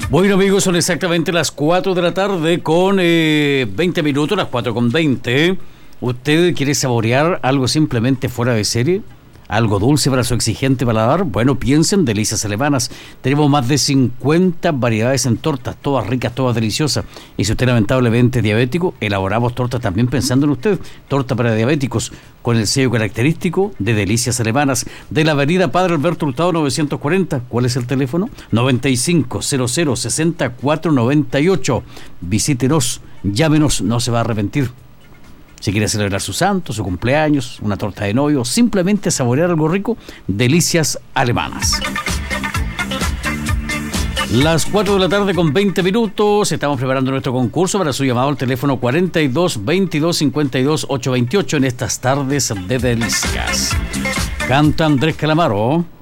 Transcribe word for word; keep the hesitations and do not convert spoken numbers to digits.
Bueno, amigos, son exactamente las cuatro de la tarde con eh, veinte minutos, las cuatro con veinte. ¿Usted quiere saborear algo simplemente fuera de serie? ¿Algo dulce para su exigente paladar? Bueno, piensen en Delicias Alemanas. Tenemos más de cincuenta variedades en tortas, todas ricas, todas deliciosas. Y si usted lamentablemente es diabético, elaboramos tortas también pensando en usted. Torta para diabéticos, con el sello característico de Delicias Alemanas. De la avenida Padre Alberto Hurtado novecientos cuarenta. ¿Cuál es el teléfono? noventa y cinco, cero cero, sesenta y cuatro noventa y ocho. Visítenos, llámenos, no se va a arrepentir. Si quiere celebrar su santo, su cumpleaños, una torta de novio, simplemente saborear algo rico, Delicias Alemanas. Las cuatro de la tarde con veinte minutos, estamos preparando nuestro concurso para su llamado al teléfono cuarenta y dos, veintidós, cincuenta y dos, ochocientos veintiocho en estas tardes de Delicias. Canta Andrés Calamaro.